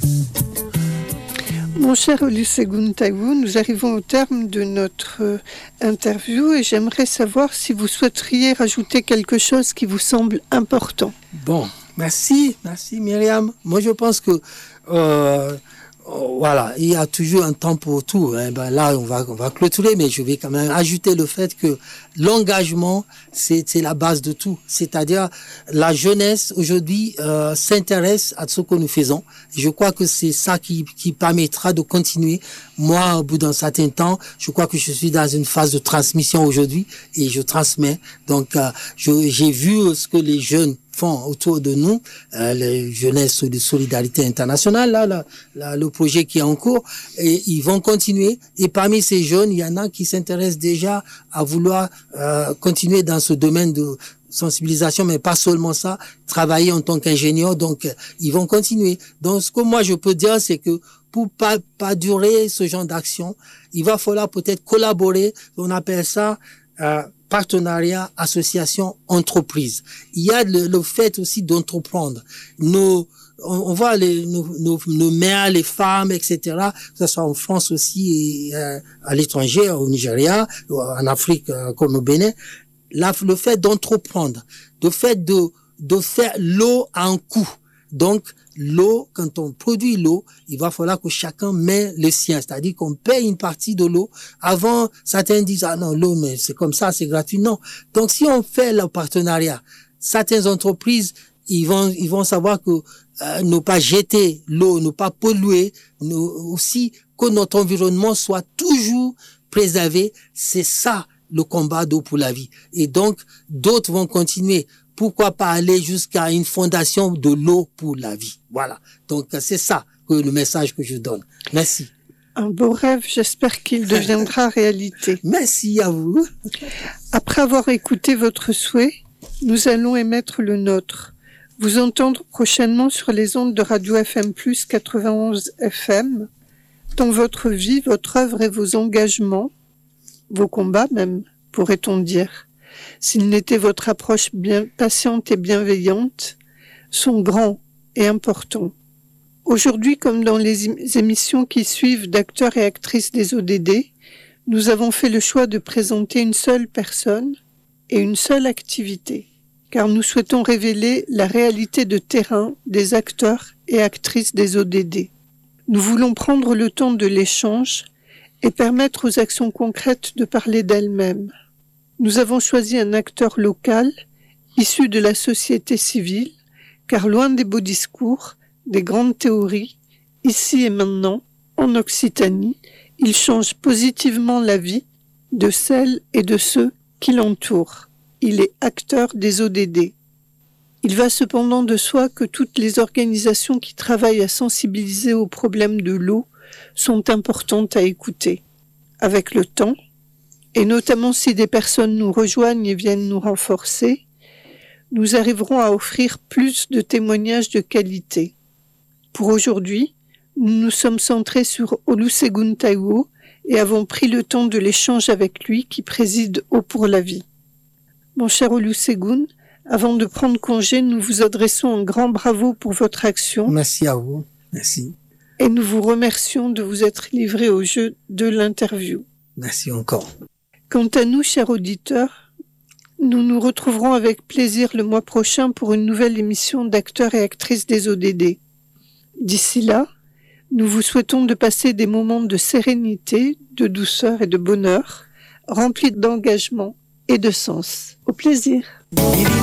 Mon cher Olusegun Taiwo, nous arrivons au terme de notre interview et j'aimerais savoir si vous souhaiteriez rajouter quelque chose qui vous semble important. Bon, merci Myriam. Moi je pense que voilà, il y a toujours un temps pour tout. Là, on va clôturer, mais je vais quand même ajouter le fait que l'engagement, c'est la base de tout. C'est-à-dire, la jeunesse, aujourd'hui, s'intéresse à ce que nous faisons. Je crois que c'est ça qui permettra de continuer. Moi, au bout d'un certain temps, je crois que je suis dans une phase de transmission aujourd'hui et je transmets. Donc, j'ai vu ce que les jeunes font autour de nous, les jeunesses de solidarité internationale, là, le projet qui est en cours, et ils vont continuer. Et parmi ces jeunes, il y en a qui s'intéressent déjà à vouloir continuer dans ce domaine de sensibilisation, mais pas seulement ça, travailler en tant qu'ingénieur. Donc, ils vont continuer. Donc, ce que moi je peux dire, c'est que pour pas durer ce genre d'action, il va falloir peut-être collaborer. On appelle ça partenariat, association, entreprise. Il y a le fait aussi d'entreprendre. On voit nos mères, les femmes, etc., que ce soit en France aussi et à l'étranger, au Nigeria, en Afrique comme au Bénin. Là, le fait d'entreprendre, le fait de faire l'eau à un coût. Donc, l'eau, quand on produit l'eau, il va falloir que chacun met le sien, c'est-à-dire qu'on paye une partie de l'eau. Avant, certains disent, ah non, l'eau, mais c'est comme ça, c'est gratuit. Non. Donc, si on fait le partenariat, certaines entreprises, ils vont savoir que ne pas jeter l'eau, ne pas polluer, aussi que notre environnement soit toujours préservé. C'est ça, le combat d'eau pour la vie. Et donc, d'autres vont continuer. Pourquoi pas aller jusqu'à une fondation de l'eau pour la vie? Voilà. Donc, c'est ça le message que je donne. Merci. Un beau rêve, j'espère qu'il deviendra réalité. Merci à vous. Après avoir écouté votre souhait, nous allons émettre le nôtre. Vous entendre prochainement sur les ondes de Radio FM+, 91 FM, dans votre vie, votre œuvre et vos engagements, vos combats même, pourrait-on dire. S'il n'était votre approche bien patiente et bienveillante, sont grands et importants. Aujourd'hui, comme dans les émissions qui suivent d'acteurs et actrices des ODD, nous avons fait le choix de présenter une seule personne et une seule activité, car nous souhaitons révéler la réalité de terrain des acteurs et actrices des ODD. Nous voulons prendre le temps de l'échange et permettre aux actions concrètes de parler d'elles-mêmes. Nous avons choisi un acteur local, issu de la société civile, car loin des beaux discours, des grandes théories, ici et maintenant, en Occitanie, il change positivement la vie de celles et de ceux qui l'entourent. Il est acteur des ODD. Il va cependant de soi que toutes les organisations qui travaillent à sensibiliser aux problèmes de l'eau sont importantes à écouter. Avec le temps, et notamment si des personnes nous rejoignent et viennent nous renforcer, nous arriverons à offrir plus de témoignages de qualité. Pour aujourd'hui, nous nous sommes centrés sur Olusegun Taiwo et avons pris le temps de l'échange avec lui qui préside Eau pour la vie. Mon cher Olusegun, avant de prendre congé, nous vous adressons un grand bravo pour votre action. Merci à vous. Merci. Et nous vous remercions de vous être livré au jeu de l'interview. Merci encore. Quant à nous, chers auditeurs, nous nous retrouverons avec plaisir le mois prochain pour une nouvelle émission d'acteurs et actrices des ODD. D'ici là, nous vous souhaitons de passer des moments de sérénité, de douceur et de bonheur, remplis d'engagement et de sens. Au plaisir.